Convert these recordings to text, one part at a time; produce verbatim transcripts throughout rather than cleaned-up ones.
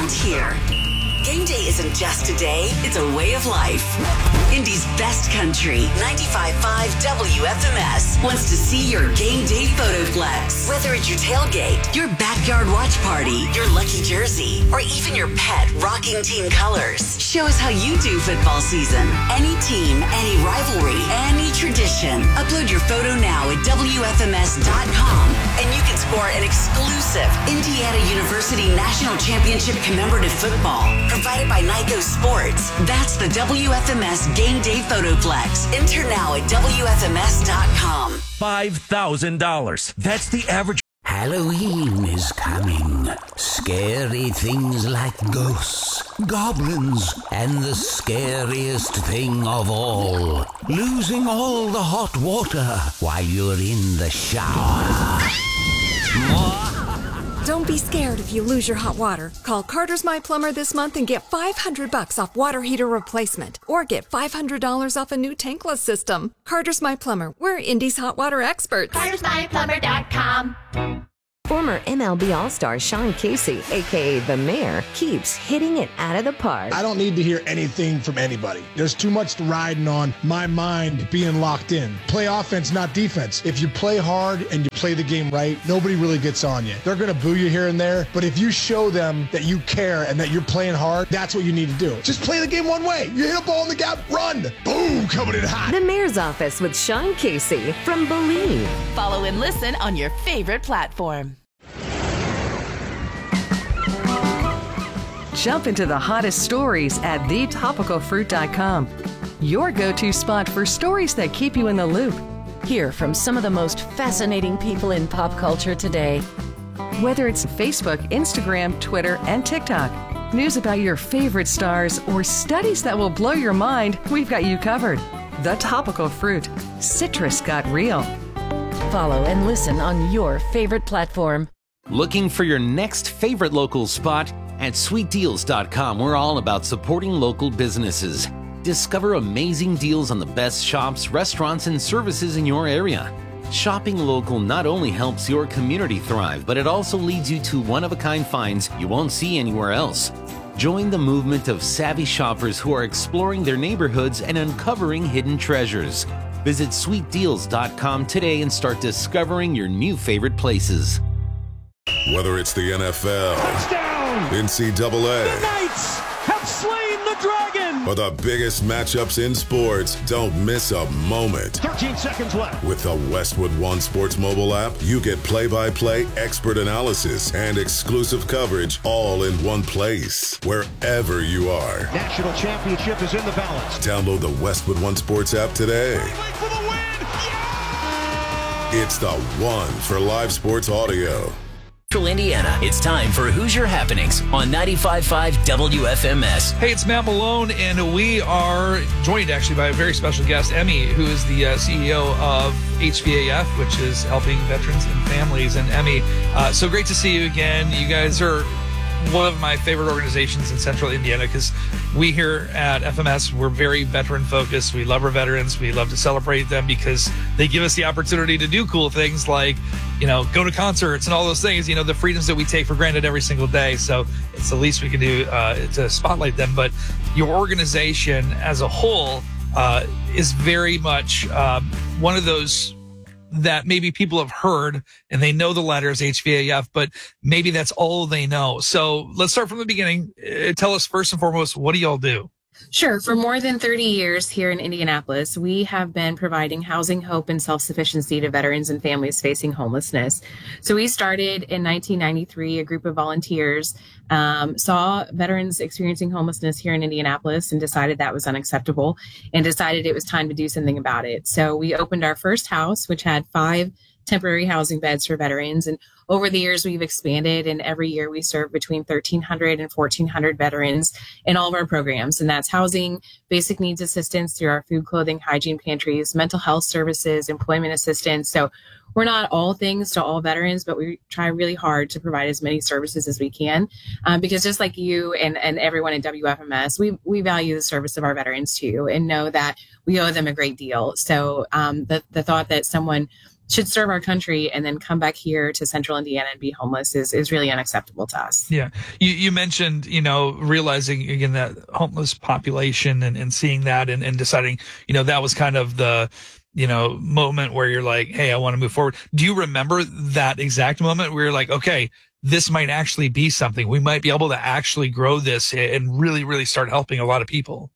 around here. Game day isn't just a day, it's a way of life. Indy's best country, ninety-five point five W F M S, wants to see your game day photo flex. Whether it's your tailgate, your backyard watch party, your lucky jersey, or even your pet rocking team colors. Show us how you do football season. Any team, any rivalry, any tradition. Upload your photo now at W F M S dot com and you can score an exclusive Indiana University National Championship commemorative football provided by Nyko Sports. That's the W F M S Game Day Photo Flex. Enter now at W F M S dot com. five thousand dollars. That's the average. Halloween is coming. Scary things like ghosts, goblins, and the scariest thing of all, losing all the hot water while you're in the shower. Don't be scared if you lose your hot water. Call Carter's My Plumber this month and get five hundred bucks off water heater replacement. Or get five hundred dollars off a new tankless system. Carter's My Plumber. We're Indy's hot water experts. Carters My Plumber dot com. Former M L B All-Star Sean Casey, a k a. The Mayor, keeps hitting it out of the park. I don't need to hear anything from anybody. There's too much riding on my mind being locked in. Play offense, not defense. If you play hard and you play the game right, nobody really gets on you. They're going to boo you here and there, but if you show them that you care and that you're playing hard, that's what you need to do. Just play the game one way. You hit a ball in the gap, run. Boom, coming in hot. The Mayor's Office with Sean Casey from Believe. Follow and listen on your favorite platform. Jump into the hottest stories at the topical fruit dot com. Your go-to spot for stories that keep you in the loop. Hear from some of the most fascinating people in pop culture today. Whether it's Facebook, Instagram, Twitter, and TikTok, news about your favorite stars, or studies that will blow your mind, we've got you covered. The Topical Fruit. Citrus got real. Follow and listen on your favorite platform. Looking for your next favorite local spot? At sweet deals dot com, we're all about supporting local businesses. Discover amazing deals on the best shops, restaurants, and services in your area. Shopping local not only helps your community thrive, but it also leads you to one-of-a-kind finds you won't see anywhere else. Join the movement of savvy shoppers who are exploring their neighborhoods and uncovering hidden treasures. Visit sweet deals dot com today and start discovering your new favorite places. Whether it's the N F L, touchdown, N C double A, the Knights have slain the dragon, or the biggest matchups in sports, don't miss a moment. thirteen seconds left. With the Westwood One Sports mobile app, you get play-by-play, expert analysis, and exclusive coverage all in one place, wherever you are. National championship is in the balance. Download the Westwood One Sports app today. For the win. Yeah! It's the one for live sports audio. Indiana, it's time for Hoosier Happenings on ninety-five point five W F M S. Hey, it's Matt Malone, and we are joined actually by a very special guest, Emmy, who is the uh, C E O of H V A F, which is helping veterans and families. And Emmy, uh, so great to see you again. You guys are one of my favorite organizations in Central Indiana because we here at F M S, we're very veteran focused. We love our veterans. We love to celebrate them because they give us the opportunity to do cool things like, you know, go to concerts and all those things, you know, the freedoms that we take for granted every single day. So it's the least we can do uh, to spotlight them. But your organization as a whole uh, is very much uh, one of those that maybe people have heard and they know the letters H V A F, but maybe that's all they know. So let's start from the beginning. Uh, tell us first and foremost, what do y'all do? Sure. For more than thirty years here in Indianapolis, we have been providing housing, hope, and self-sufficiency to veterans and families facing homelessness. So we started in nineteen ninety-three, a group of volunteers um, saw veterans experiencing homelessness here in Indianapolis and decided that was unacceptable and decided it was time to do something about it. So we opened our first house, which had five temporary housing beds for veterans. And over the years, we've expanded, and every year we serve between thirteen hundred and fourteen hundred veterans in all of our programs. And that's housing, basic needs assistance through our food, clothing, hygiene pantries, mental health services, employment assistance. So we're not all things to all veterans, but we try really hard to provide as many services as we can. Um, because just like you and, and everyone at W F M S, we, we value the service of our veterans too, and know that we owe them a great deal. So um, the, the thought that someone should serve our country and then come back here to central Indiana and be homeless is, is really unacceptable to us. Yeah. You, you mentioned, you know, realizing again that homeless population and, and seeing that and, and deciding, you know, that was kind of the, you know, moment where you're like, hey, I want to move forward. Do you remember that exact moment where you're like, okay, this might actually be something. We might be able to actually grow this and really, really start helping a lot of people?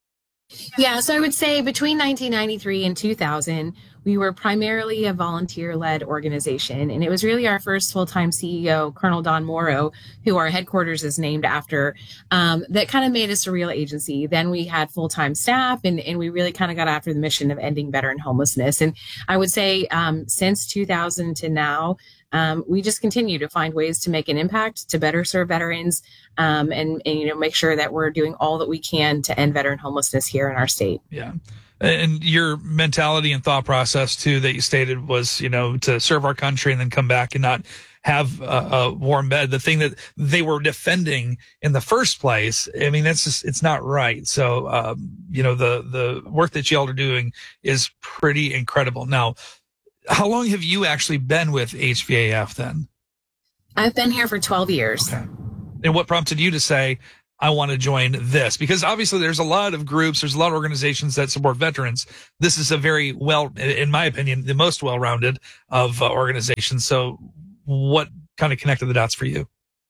Yeah, so I would say between nineteen ninety-three and two thousand, we were primarily a volunteer-led organization, and it was really our first full-time C E O, Colonel Don Morrow, who our headquarters is named after, um, that kind of made us a real agency. Then we had full-time staff, and, and we really kind of got after the mission of ending veteran homelessness. And I would say um, since two thousand to now, Um, we just continue to find ways to make an impact to better serve veterans, um, and, and, you know, make sure that we're doing all that we can to end veteran homelessness here in our state. Yeah. And your mentality and thought process too, that you stated was, you know, to serve our country and then come back and not have a, a warm bed, the thing that they were defending in the first place. I mean, that's just, it's not right. So, um, you know, the, the work that y'all are doing is pretty incredible. Now, how long have you actually been with H V A F then? I've been here for twelve years. Okay. And what prompted you to say, I want to join this? Because obviously there's a lot of groups, there's a lot of organizations that support veterans. This is a very well, in my opinion, the most well-rounded of uh, organizations. So what kind of connected the dots for you?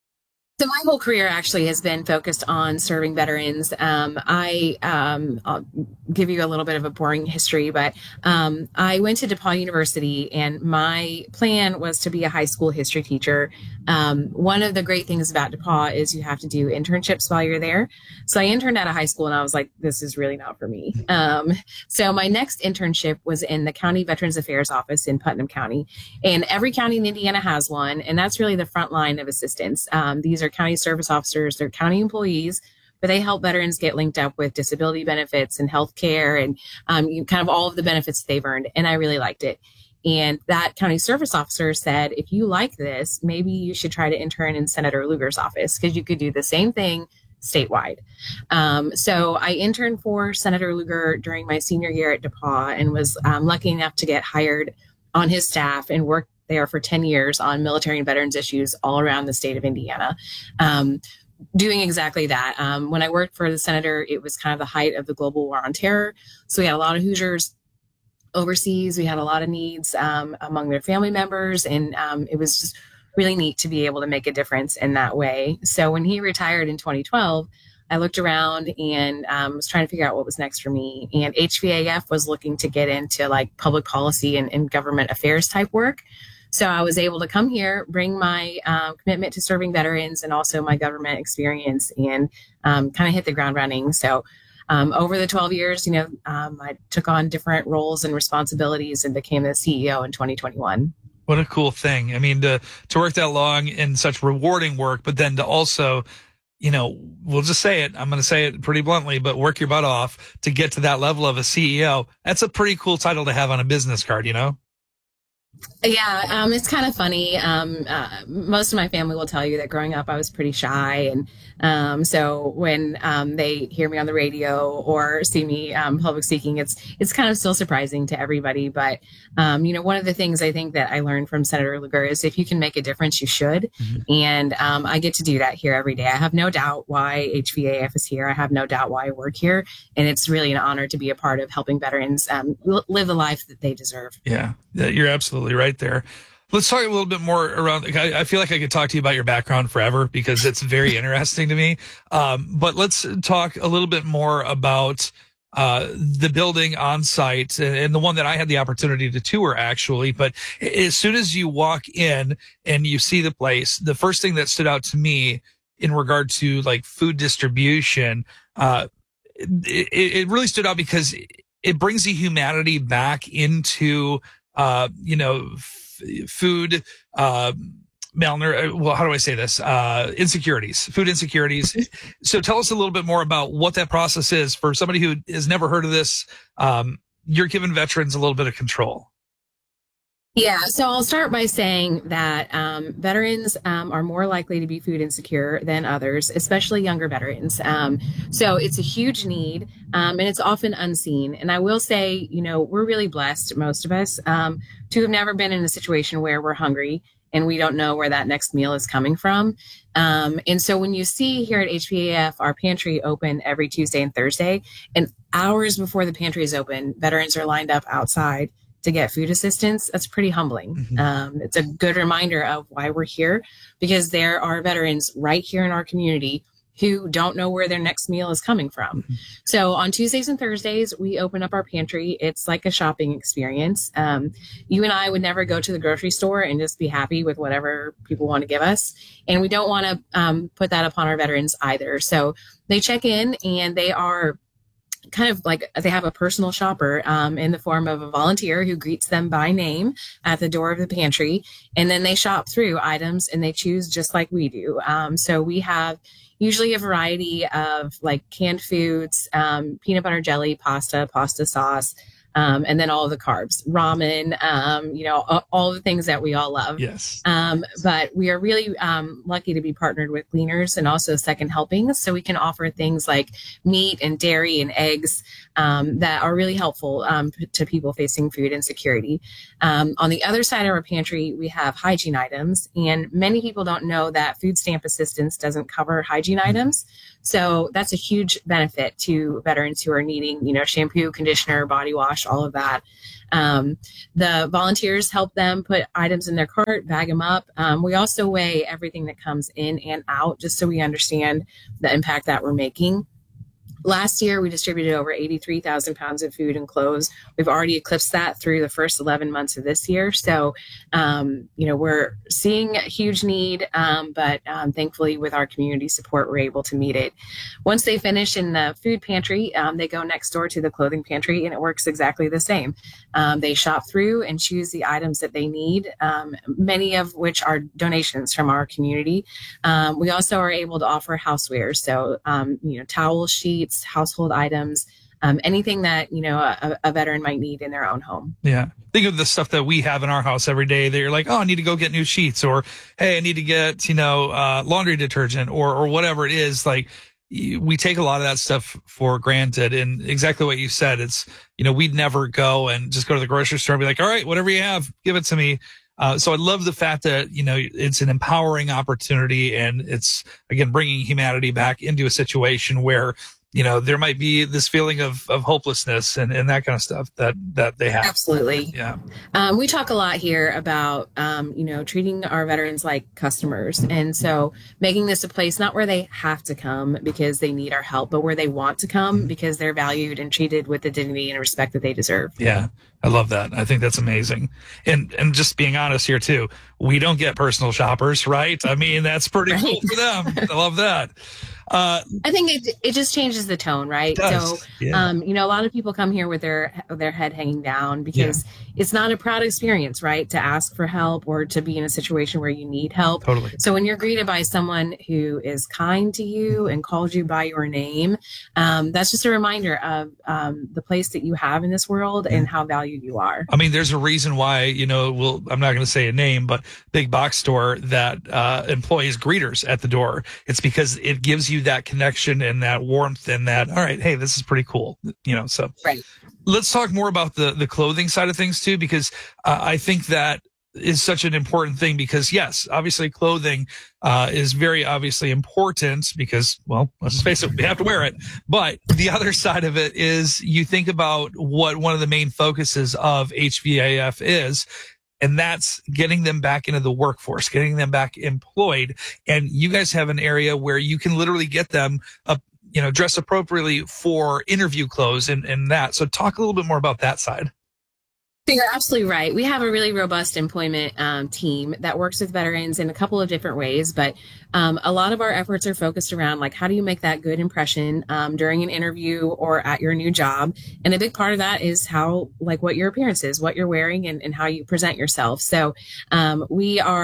So my whole career actually has been focused on serving veterans. Um, I, um, I'll give you a little bit of a boring history, but um, I went to DePaul University, and my plan was to be a high school history teacher. Um, one of the great things about DePaul is you have to do internships while you're there. So I interned at a high school, and I was like, this is really not for me. Um, so my next internship was in the County Veterans Affairs Office in Putnam County, and every county in Indiana has one, and that's really the front line of assistance. Um, these are county service officers, they're county employees, but they help veterans get linked up with disability benefits and health care and um, you, kind of all of the benefits they've earned. And I really liked it. And that county service officer said, if you like this, maybe you should try to intern in Senator Lugar's office, because you could do the same thing statewide. Um, so I interned for Senator Lugar during my senior year at DePaul, and was um, lucky enough to get hired on his staff and work there for ten years on military and veterans issues all around the state of Indiana, um, doing exactly that. Um, when I worked for the senator, it was kind of the height of the global war on terror. So we had a lot of Hoosiers overseas. We had a lot of needs um, among their family members, and um, it was just really neat to be able to make a difference in that way. So when he retired in twenty twelve, I looked around and um, was trying to figure out what was next for me. And H V A F was looking to get into like public policy and, and government affairs type work. So I was able to come here, bring my um, commitment to serving veterans and also my government experience, and um, kind of hit the ground running. So um, over the twelve years, you know, um, I took on different roles and responsibilities and became the C E O in twenty twenty-one. What a cool thing. I mean, to, to work that long in such rewarding work, but then to also, you know, we'll just say it, I'm going to say it pretty bluntly, but work your butt off to get to that level of a C E O. That's a pretty cool title to have on a business card, you know? Yeah, um, it's kind of funny. Um, uh, most of my family will tell you that growing up, I was pretty shy. And um, so when um, they hear me on the radio or see me um, public speaking, it's it's kind of still surprising to everybody. But, um, you know, one of the things I think that I learned from Senator Lugar is if you can make a difference, you should. Mm-hmm. And um, I get to do that here every day. I have no doubt why H V A F is here. I have no doubt why I work here. And it's really an honor to be a part of helping veterans um, live the life that they deserve. Yeah, you're absolutely right there. Let's talk a little bit more around, I, I feel like I could talk to you about your background forever because it's very interesting to me. Um, but let's talk a little bit more about uh, the building on site and, and the one that I had the opportunity to tour actually. But as soon as you walk in and you see the place, the first thing that stood out to me in regard to like food distribution, uh, it, it really stood out because it brings the humanity back into Uh, you know, f- food, uh, malnour, well, how do I say this? Uh, insecurities, food insecurities. So tell us a little bit more about what that process is for somebody who has never heard of this. Um, you're giving veterans a little bit of control. Yeah, so I'll start by saying that um, veterans um, are more likely to be food insecure than others, especially younger veterans. Um, so it's a huge need, um, and it's often unseen. And I will say, you know, we're really blessed, most of us, um, to have never been in a situation where we're hungry and we don't know where that next meal is coming from. Um, and so when you see here at H V A F, our pantry open every Tuesday and Thursday, and hours before the pantry is open, veterans are lined up outside to get food assistance, that's pretty humbling. Mm-hmm. Um, it's a good reminder of why we're here, because there are veterans right here in our community who don't know where their next meal is coming from. Mm-hmm. So on Tuesdays and Thursdays, we open up our pantry. It's like a shopping experience. Um, you and I would never go to the grocery store and just be happy with whatever people want to give us. And we don't want to um, put that upon our veterans either. So they check in and they are kind of like they have a personal shopper um, in the form of a volunteer who greets them by name at the door of the pantry. And then they shop through items and they choose just like we do. Um, so we have usually a variety of like canned foods, um, peanut butter jelly, pasta, pasta sauce, um, and then all of the carbs, ramen, um, you know, all, all the things that we all love. Yes. Um, but we are really um, lucky to be partnered with Gleaners and also Second Helpings. So we can offer things like meat and dairy and eggs um, that are really helpful um, to people facing food insecurity. Um, on the other side of our pantry, we have hygiene items, and many people don't know that food stamp assistance doesn't cover hygiene items. So that's a huge benefit to veterans who are needing, you know, shampoo, conditioner, body wash, all of that. Um, the volunteers help them put items in their cart, bag them up. Um, we also weigh everything that comes in and out, just so we understand the impact that we're making. Last year, we distributed over eighty-three thousand pounds of food and clothes. We've already eclipsed that through the first eleven months of this year. So, um, you know, we're seeing a huge need, um, but um, thankfully with our community support, we're able to meet it. Once they finish in the food pantry, um, they go next door to the clothing pantry, and it works exactly the same. Um, they shop through and choose the items that they need, um, many of which are donations from our community. Um, we also are able to offer housewares. So, um, you know, towels, sheets, household items, um, anything that, you know, a, a veteran might need in their own home. Yeah. Think of the stuff that we have in our house every day that you're like, oh, I need to go get new sheets, or, hey, I need to get, you know, uh, laundry detergent, or, or whatever it is. Like, we take a lot of that stuff for granted. And exactly what you said, it's, you know, we'd never go and just go to the grocery store and be like, all right, whatever you have, give it to me. Uh, so I love the fact that, you know, it's an empowering opportunity, and it's, again, bringing humanity back into a situation where, you know, there might be this feeling of, of hopelessness and, and that kind of stuff that, that they have. Absolutely. Yeah. Um, we talk a lot here about, um, you know, treating our veterans like customers. And so making this a place not where they have to come because they need our help, but where they want to come because they're valued and treated with the dignity and respect that they deserve. Yeah. I love that. I think that's amazing. And and just being honest here too, we don't get personal shoppers, right? I mean, that's pretty right. cool for them. I love that. Uh, I think it it just changes the tone, right? So, yeah. um, you know, a lot of people come here with their their head hanging down because yeah. it's not a proud experience, right? To ask for help or to be in a situation where you need help. Totally. So when you're greeted by someone who is kind to you and calls you by your name, um, that's just a reminder of um, the place that you have in this world yeah. and how valued you are. I mean, there's a reason why, you know, well, I'm not going to say a name, but big box store that uh, employs greeters at the door. It's because it gives you that connection and that warmth and that, all right, hey, this is pretty cool, you know. So right. Let's talk more about the the clothing side of things too, because uh, I think that is such an important thing, because yes, obviously clothing uh is very obviously important because, well, let's just face it, we have to wear it. But the other side of it is you think about what one of the main focuses of H V A F is, and that's getting them back into the workforce, getting them back employed. And you guys have an area where you can literally get them up, you know, dressed appropriately for interview clothes and, and that. So talk a little bit more about that side. You're absolutely right. We have a really robust employment um, team that works with veterans in a couple of different ways, but um, a lot of our efforts are focused around, like, how do you make that good impression um, during an interview or at your new job? And a big part of that is how, like, what your appearance is, what you're wearing, and, and how you present yourself. So um, we are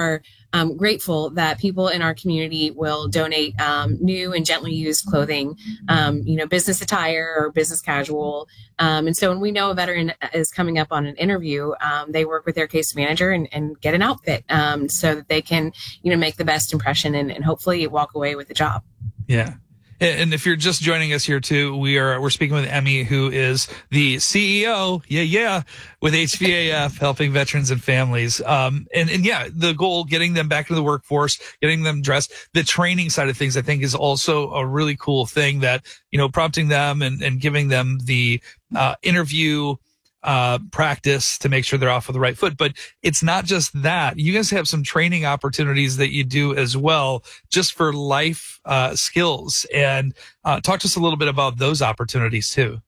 um, grateful that people in our community will donate um, new and gently used clothing, um, you know, business attire or business casual. Um, and so when we know a veteran is coming up on an interview, um, they work with their case manager and, and get an outfit um, so that they can, you know, make the best impression and, and hopefully walk away with the job. Yeah. And if you're just joining us here too, we are we're speaking with Emmy, who is the C E O, yeah, yeah, with H V A F, helping veterans and families. Um, and and yeah, the goal, getting them back into the workforce, getting them dressed. The training side of things, I think, is also a really cool thing that, you know, prompting them and and giving them the uh, interview uh, practice to make sure they're off with the right foot. But it's not just that. You guys have some training opportunities that you do as well, just for life uh, skills. And uh, talk to us a little bit about those opportunities too.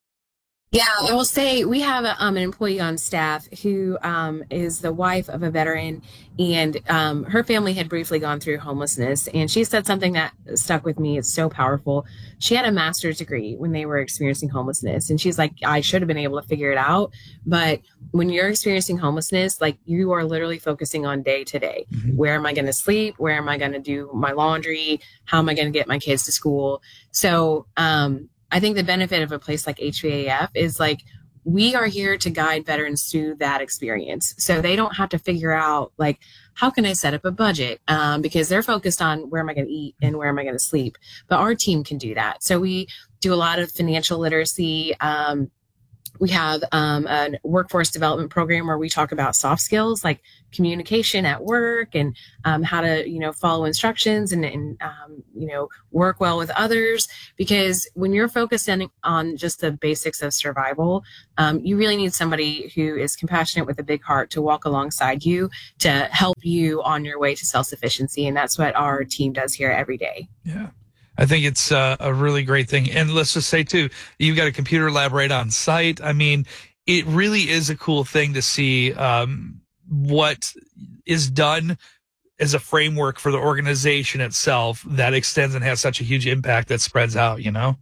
Yeah, I will say we have a, um, an employee on staff who um, is the wife of a veteran, and um, her family had briefly gone through homelessness. And she said something that stuck with me. It's so powerful. She had a master's degree when they were experiencing homelessness. And she's like, I should have been able to figure it out. But when you're experiencing homelessness, like, you are literally focusing on day to day. Mm-hmm. Where am I going to sleep? Where am I going to do my laundry? How am I going to get my kids to school? So, um, I think the benefit of a place like H V A F is, like, we are here to guide veterans through that experience. So they don't have to figure out, like, how can I set up a budget? Um, because they're focused on where am I going to eat and where am I going to sleep? But our team can do that. So we do a lot of financial literacy. Um, we have um, a workforce development program where we talk about soft skills like communication at work and um, how to, you know, follow instructions and, and um, you know, work well with others. Because when you're focusing on just the basics of survival, um, you really need somebody who is compassionate with a big heart to walk alongside you to help you on your way to self-sufficiency. And that's what our team does here every day. Yeah. I think it's uh, a really great thing. And let's just say, too, you've got a computer lab right on site. I mean, it really is a cool thing to see um, what is done as a framework for the organization itself that extends and has such a huge impact that spreads out, you know?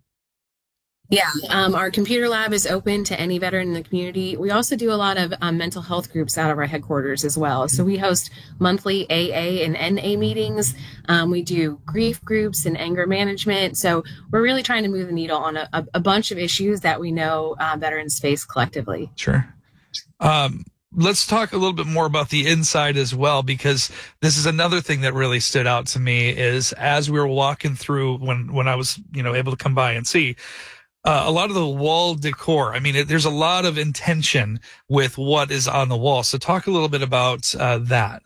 Yeah, um, our computer lab is open to any veteran in the community. We also do a lot of um, mental health groups out of our headquarters as well. So we host monthly A A and N A meetings. Um, we do grief groups and anger management. So we're really trying to move the needle on a, a, a bunch of issues that we know uh, veterans face collectively. Sure. Um, let's talk a little bit more about the inside as well, because this is another thing that really stood out to me is as we were walking through when, when I was, you know, able to come by and see, Uh, a lot of the wall decor. I mean, it, there's a lot of intention with what is on the wall. So talk a little bit about uh, that.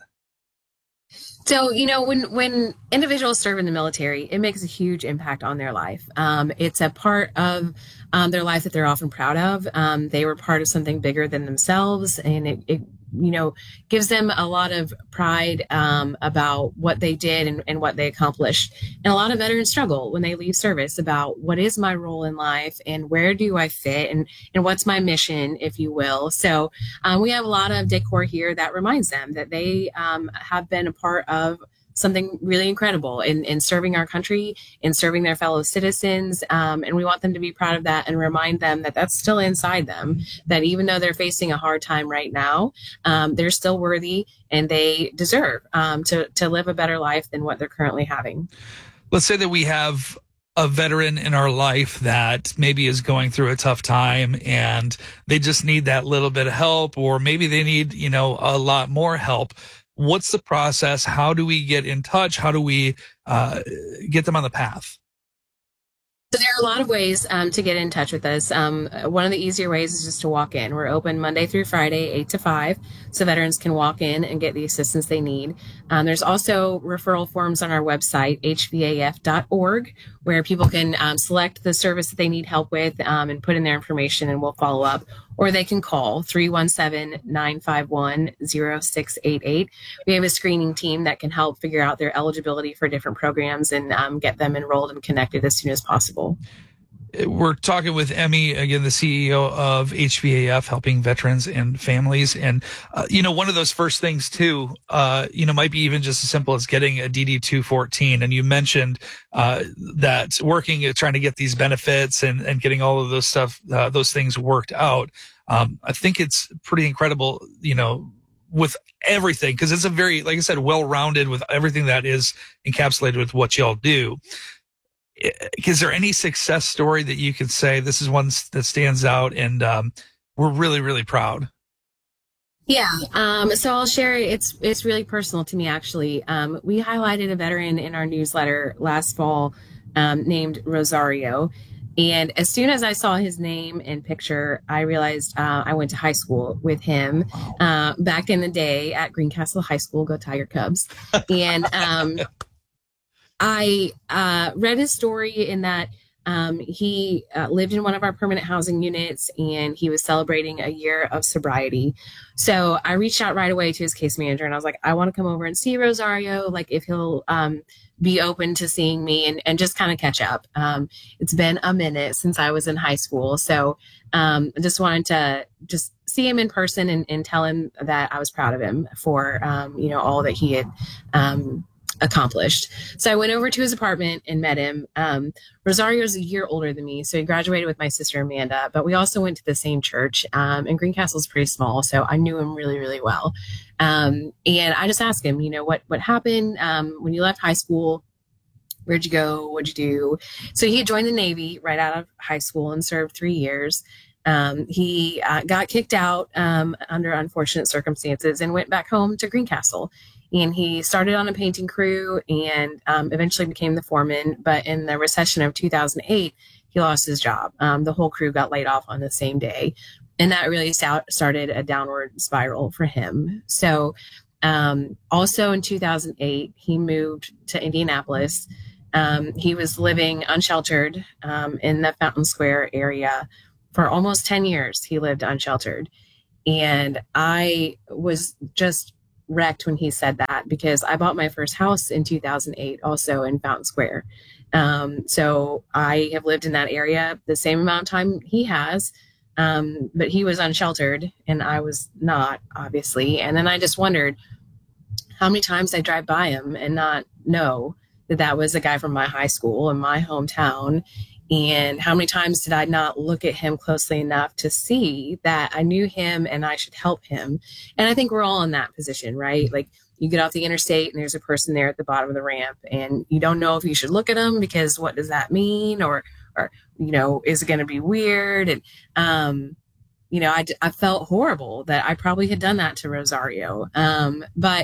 So, you know, when, when individuals serve in the military, it makes a huge impact on their life. Um, it's a part of um, their life that they're often proud of. Um, they were part of something bigger than themselves, and it, it you know, gives them a lot of pride um, about what they did and, and what they accomplished. And a lot of veterans struggle when they leave service about what is my role in life and where do I fit and, and what's my mission, if you will. So um, we have a lot of decor here that reminds them that they um, have been a part of something really incredible in, in serving our country, in serving their fellow citizens. Um, and we want them to be proud of that and remind them that that's still inside them, that even though they're facing a hard time right now, um, they're still worthy and they deserve um, to, to live a better life than what they're currently having. Let's say that we have a veteran in our life that maybe is going through a tough time and they just need that little bit of help, or maybe they need, you know, a lot more help. What's the process? How do we get in touch? How do we uh, get them on the path? So there are a lot of ways um, to get in touch with us. Um, one of the easier ways is just to walk in. We're open Monday through Friday, eight to five, so veterans can walk in and get the assistance they need. Um, there's also referral forms on our website, H V A F dot org, where people can um, select the service that they need help with um, and put in their information, and we'll follow up. Or they can call three one seven, nine five one, zero six eight eight. We have a screening team that can help figure out their eligibility for different programs and um, get them enrolled and connected as soon as possible. We're talking with Emmy, again, the C E O of H V A F, helping veterans and families. And, uh, you know, one of those first things, too, uh, you know, might be even just as simple as getting a D D two fourteen. And you mentioned uh, that working, uh, trying to get these benefits and, and getting all of those stuff, uh, those things worked out. Um, I think it's pretty incredible, you know, with everything, because it's a very, like I said, well-rounded with everything that is encapsulated with what y'all do. Is there any success story that you could say this is one that stands out and um, we're really, really proud? Yeah. Um, so I'll share. It's it's really personal to me, actually. Um, we highlighted a veteran in our newsletter last fall um, named Rosario. And as soon as I saw his name and picture, I realized uh, I went to high school with him uh, back in the day at Greencastle High School. Go Tiger Cubs. And um, I uh, read his story in that um, he uh, lived in one of our permanent housing units, and he was celebrating a year of sobriety. So I reached out right away to his case manager, and I was like, I want to come over and see Rosario, like if he'll um, be open to seeing me and, and just kind of catch up. Um, it's been a minute since I was in high school. So um, I just wanted to just see him in person and, and tell him that I was proud of him for, um, you know, all that he had um accomplished. So I went over to his apartment and met him. Um, Rosario's a year older than me, so he graduated with my sister Amanda, but we also went to the same church, um, and Greencastle's pretty small, so I knew him really, really well. Um, and I just asked him, you know, what, what happened um, when you left high school? Where'd you go? What'd you do? So he had joined the Navy right out of high school and served three years. Um, he uh, got kicked out um, under unfortunate circumstances and went back home to Greencastle. And he started on a painting crew and um, eventually became the foreman. But in the recession of two thousand eight, he lost his job. Um, the whole crew got laid off on the same day. And that really started a downward spiral for him. So um, also in two thousand eight, he moved to Indianapolis. Um, he was living unsheltered um, in the Fountain Square area for almost ten years. He lived unsheltered. And I was just wrecked when he said that, because I bought my first house in two thousand eight, also in Fountain Square. Um, so I have lived in that area the same amount of time he has, um, but he was unsheltered and I was not, obviously. And then I just wondered how many times I drive by him and not know that that was a guy from my high school in my hometown. And how many times did I not look at him closely enough to see that I knew him and I should help him? And I think we're all in that position, right? Like you get off the interstate and there's a person there at the bottom of the ramp and you don't know if you should look at them because what does that mean? Or, or, you know, is it going to be weird? And, um, you know, I, I felt horrible that I probably had done that to Rosario. Um, but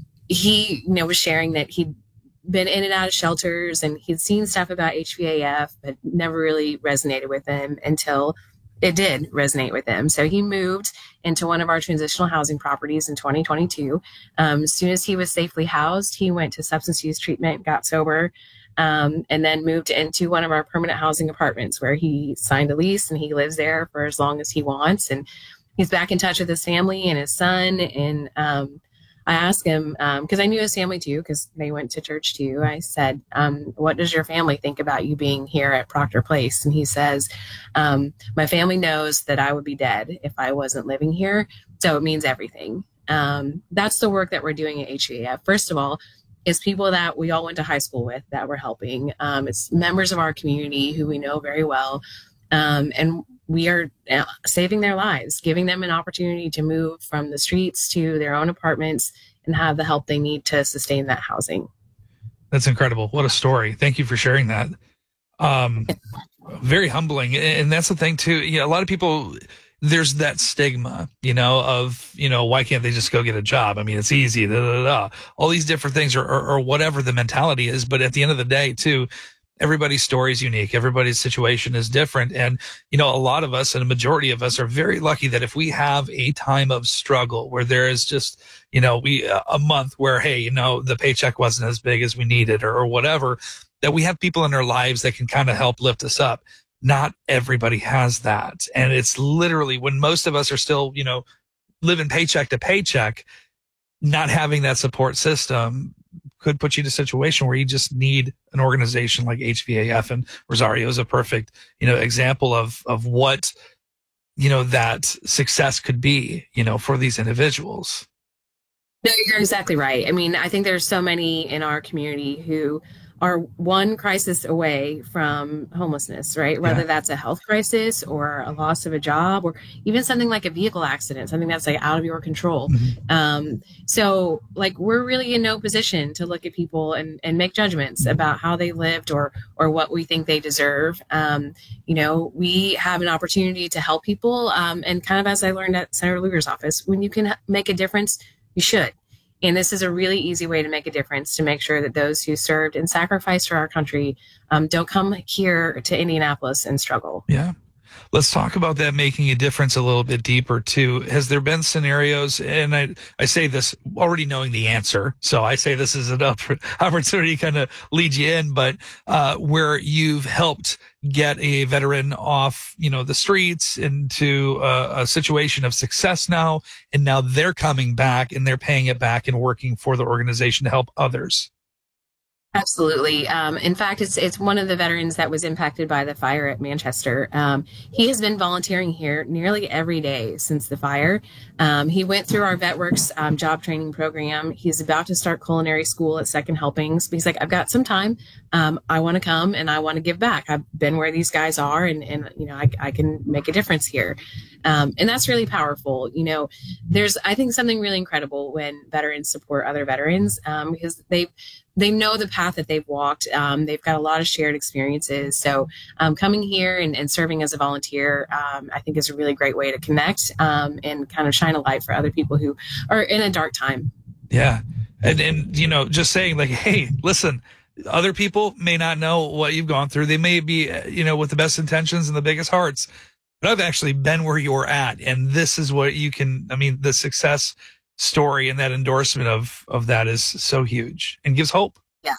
he, you know, was sharing that he'd been in and out of shelters and he'd seen stuff about H V A F, but never really resonated with him until it did resonate with him. So he moved into one of our transitional housing properties in twenty twenty-two. Um, as soon as he was safely housed, he went to substance use treatment, got sober, um, and then moved into one of our permanent housing apartments where he signed a lease and he lives there for as long as he wants. And he's back in touch with his family and his son. And, um, I asked him, um, cause I knew his family too, cause they went to church too. I said, um, what does your family think about you being here at Proctor Place? And he says, um, my family knows that I would be dead if I wasn't living here. So it means everything. Um, that's the work that we're doing at H V A F. First of all, it's people that we all went to high school with that we're helping. Um, it's members of our community who we know very well. Um, and we are saving their lives, giving them an opportunity to move from the streets to their own apartments and have the help they need to sustain that housing. That's incredible. What a story. Thank you for sharing that. Um, very humbling. And that's the thing too. You know, a lot of people, there's that stigma, you know, of, you know, why can't they just go get a job? I mean, it's easy, da, da, da. All these different things or, or, or whatever the mentality is. But at the end of the day too, everybody's story is unique. Everybody's situation is different. And, you know, a lot of us and a majority of us are very lucky that if we have a time of struggle where there is just, you know, we, a month where, hey, you know, the paycheck wasn't as big as we needed or, or whatever, that we have people in our lives that can kind of help lift us up. Not everybody has that. And it's literally when most of us are still, you know, living paycheck to paycheck, not having that support system could put you in a situation where you just need an organization like H V A F, and Rosario is a perfect, you know, example of, of what, you know, that success could be, you know, for these individuals. No, you're exactly right. I mean, I think there's so many in our community who are one crisis away from homelessness, right? Whether Yeah. that's a health crisis or a loss of a job or even something like a vehicle accident, something that's like out of your control. Mm-hmm. Um, so like we're really in no position to look at people and, and make judgments about how they lived or or what we think they deserve. Um, you know, we have an opportunity to help people. Um, and kind of as I learned at Senator Lugar's office, when you can make a difference, you should. And this is a really easy way to make a difference, to make sure that those who served and sacrificed for our country um, don't come here to Indianapolis and struggle. Yeah. Let's talk about that making a difference a little bit deeper too. Has there been scenarios, and I, I say this already knowing the answer, so I say this is an opportunity to kind of lead you in, but uh, where you've helped get a veteran off, you know, the streets into a, a situation of success now, and now they're coming back and they're paying it back and working for the organization to help others? Absolutely. Um, in fact, it's it's one of the veterans that was impacted by the fire at Manchester. Um, he has been volunteering here nearly every day since the fire. Um, he went through our VetWorks um, job training program. He's about to start culinary school at Second Helpings. He's like, I've got some time. Um, I want to come and I want to give back. I've been where these guys are, and, and you know, I, I can make a difference here. Um, and that's really powerful. You know, there's, I think, something really incredible when veterans support other veterans um, because they they know the path that they've walked. Um, they've got a lot of shared experiences. So um, coming here and, and serving as a volunteer, um, I think is a really great way to connect um, and kind of shine a light for other people who are in a dark time. Yeah. And, and, you know, just saying like, hey, listen, other people may not know what you've gone through. They may be, you know, with the best intentions and the biggest hearts, but I've actually been where you're at. And this is what you can, I mean, the success story and that endorsement of, of that is so huge and gives hope. Yeah,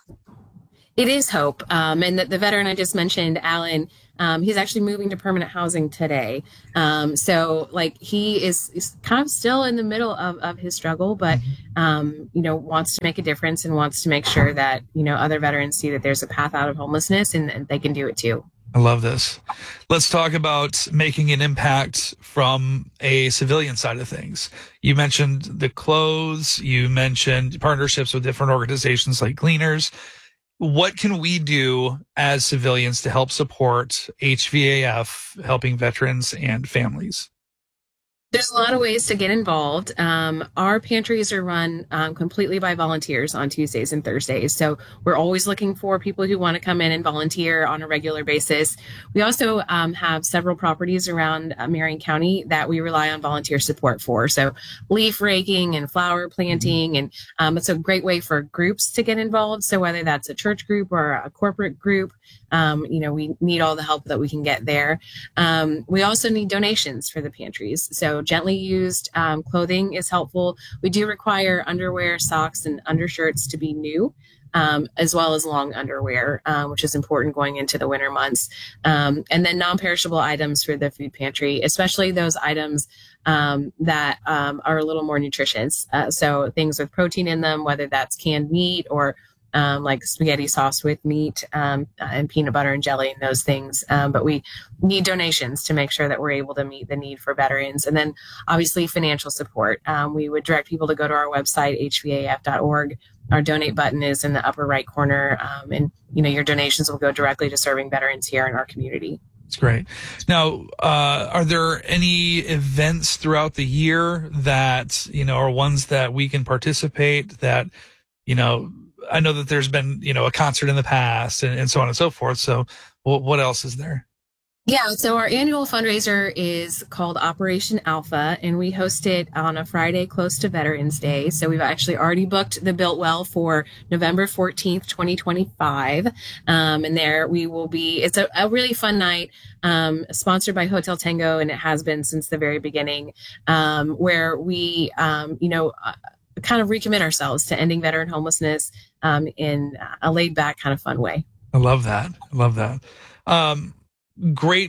it is hope. Um, and the, the veteran I just mentioned, Alan, um, he's actually moving to permanent housing today. Um, so like he is, is kind of still in the middle of, of his struggle, but, um, you know, wants to make a difference and wants to make sure that, you know, other veterans see that there's a path out of homelessness and, and they can do it too. I love this. Let's talk about making an impact from a civilian side of things. You mentioned the clothes. You mentioned partnerships with different organizations like Gleaners. What can we do as civilians to help support H V A F, helping veterans and families? There's a lot of ways to get involved. Um, our pantries are run um, completely by volunteers on Tuesdays and Thursdays. So we're always looking for people who want to come in and volunteer on a regular basis. We also um, have several properties around uh, Marion County that we rely on volunteer support for. So leaf raking and flower planting. And um, it's a great way for groups to get involved. So whether that's a church group or a corporate group, Um, you know, we need all the help that we can get there. Um, we also need donations for the pantries. So gently used um, clothing is helpful. We do require underwear, socks, and undershirts to be new, um, as well as long underwear, uh, which is important going into the winter months. Um, and then non-perishable items for the food pantry, especially those items um, that um, are a little more nutritious. Uh, so things with protein in them, whether that's canned meat or Um, like spaghetti sauce with meat um, and peanut butter and jelly and those things. Um, but we need donations to make sure that we're able to meet the need for veterans. And then obviously financial support. Um, we would direct people to go to our website, H V A F dot org. Our donate button is in the upper right corner. Um, and, you know, your donations will go directly to serving veterans here in our community. That's great. Now, uh, are there any events throughout the year that, you know, are ones that we can participate that, you know, I know that there's been, you know, a concert in the past and, and so on and so forth. So what, what else is there? Yeah, so our annual fundraiser is called Operation Alpha, and we host it on a Friday close to Veterans Day. So we've actually already booked the Biltwell for November fourteenth, twenty twenty-five. Um, and there we will be, it's a, a really fun night, um, sponsored by Hotel Tango, and it has been since the very beginning, um, where we, um, you know, uh, kind of recommit ourselves to ending veteran homelessness um, in a laid back kind of fun way. I love that. I love that. Um, great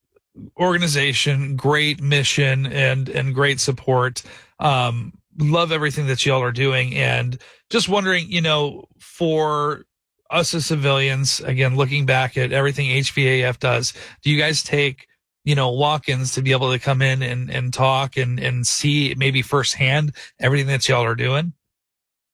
organization, great mission, and, and great support. Um, love everything that y'all are doing. And just wondering, you know, for us as civilians, again, looking back at everything H V A F does, do you guys take, you know, walk-ins to be able to come in and, and talk and, and see maybe firsthand everything that y'all are doing?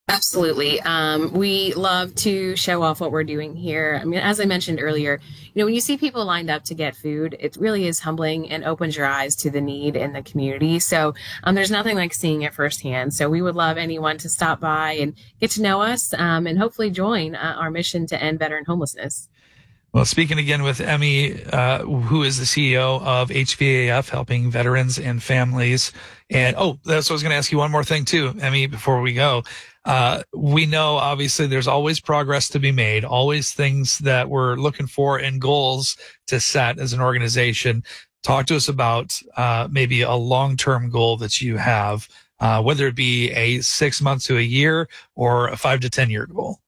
Absolutely. Um, we love to show off what we're doing here. I mean, as I mentioned earlier, you know, when you see people lined up to get food, it really is humbling and opens your eyes to the need in the community. So um, there's nothing like seeing it firsthand. So we would love anyone to stop by and get to know us um, and hopefully join uh, our mission to end veteran homelessness. Well, speaking again with Emmy, uh, who is the C E O of H V A F, helping veterans and families. And, oh, that's what I was going to ask you one more thing too, Emmy, before we go. Uh, we know obviously there's always progress to be made, always things that we're looking for and goals to set as an organization. Talk to us about, uh, maybe a long-term goal that you have, uh, whether it be a six months to a year or a five to ten year goal.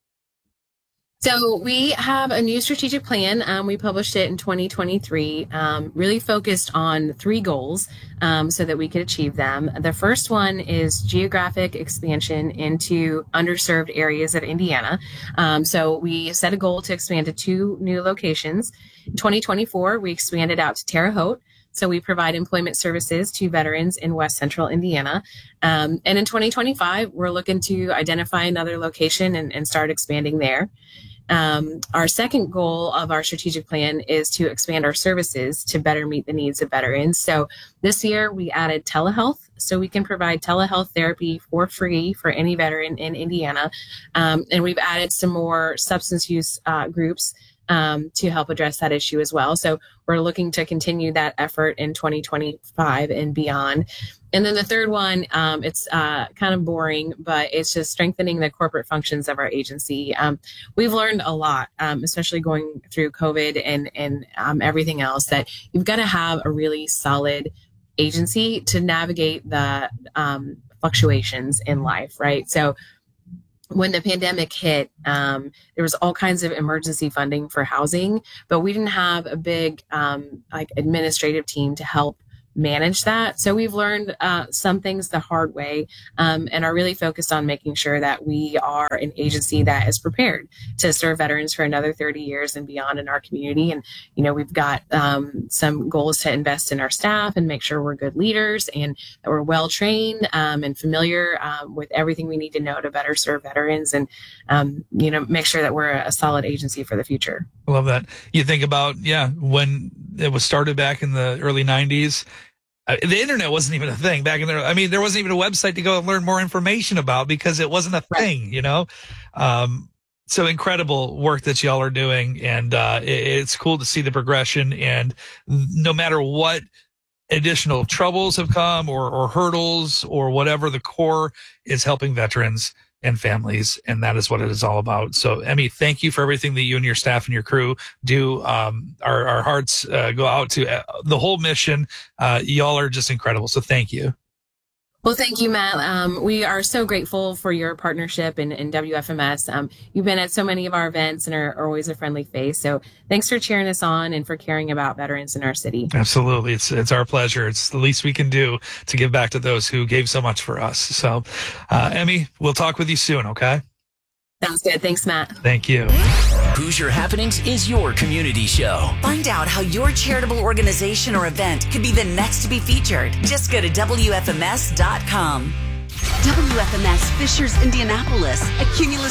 So we have a new strategic plan. Um, we published it in twenty twenty-three, um, really focused on three goals um, so that we could achieve them. The first one is geographic expansion into underserved areas of Indiana. Um, so we set a goal to expand to two new locations. In twenty twenty-four, we expanded out to Terre Haute. So we provide employment services to veterans in West Central Indiana. Um, and in twenty twenty-five, we're looking to identify another location and, and start expanding there. Um, our second goal of our strategic plan is to expand our services to better meet the needs of veterans. So this year we added telehealth, so we can provide telehealth therapy for free for any veteran in Indiana. Um, and we've added some more substance use uh, groups um, to help address that issue as well. So we're looking to continue that effort in twenty twenty-five and beyond. And then the third one, um, it's uh, kind of boring, but it's just strengthening the corporate functions of our agency. Um, we've learned a lot, um, especially going through COVID and, and um, everything else, that you've got to have a really solid agency to navigate the um, fluctuations in life, right? So when the pandemic hit, um, there was all kinds of emergency funding for housing, but we didn't have a big um, like administrative team to help manage that. So we've learned uh, some things the hard way um, and are really focused on making sure that we are an agency that is prepared to serve veterans for another thirty years and beyond in our community. And, you know, we've got um, some goals to invest in our staff and make sure we're good leaders and that we're well trained um, and familiar um, with everything we need to know to better serve veterans and, um, you know, make sure that we're a solid agency for the future. I love that. You think about, yeah, when it was started back in the early nineties, uh, the internet wasn't even a thing back in there. I mean, there wasn't even a website to go and learn more information about because it wasn't a thing, you know? Um, so incredible work that y'all are doing. And, uh, it, it's cool to see the progression, and no matter what additional troubles have come or, or hurdles or whatever, the core is helping veterans and families, and that is what it is all about. So, Emmy, thank you for everything that you and your staff and your crew do. Um, our, our hearts uh, go out to uh, the whole mission. Uh, y'all are just incredible. So thank you. Well, thank you, Matt. Um, we are so grateful for your partnership in, in W F M S. Um, you've been at so many of our events and are, are always a friendly face. So thanks for cheering us on and for caring about veterans in our city. Absolutely. It's it's our pleasure. It's the least we can do to give back to those who gave so much for us. So, uh, Emmy, we'll talk with you soon, okay? Sounds good. Thanks, Matt. Thank you. Hoosier Happenings is your community show. Find out how your charitable organization or event could be the next to be featured. Just go to W F M S dot com. W F M S Fishers, Indianapolis, a Cumulus